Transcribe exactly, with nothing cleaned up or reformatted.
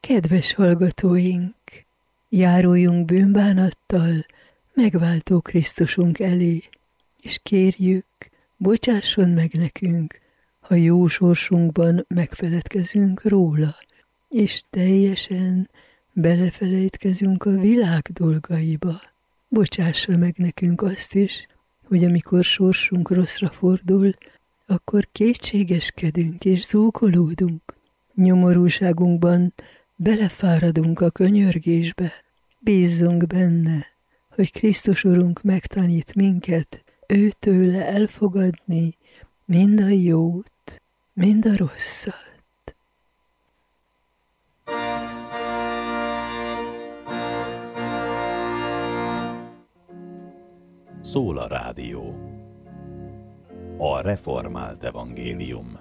Kedves hallgatóink, járuljunk bűnbánattal megváltó Krisztusunk elé, és kérjük, bocsásson meg nekünk, ha jó sorsunkban megfeledkezünk róla, és teljesen belefelejtkezünk a világ dolgaiba. Bocsássa meg nekünk azt is, hogy amikor sorsunk rosszra fordul, akkor kétségeskedünk és zúgolódunk. Nyomorúságunkban belefáradunk a könyörgésbe. Bízzunk benne, hogy Krisztus Urunk megtanít minket őtőle elfogadni mind a jót, mind a rosszat. Szól a rádió. A reformált evangélium.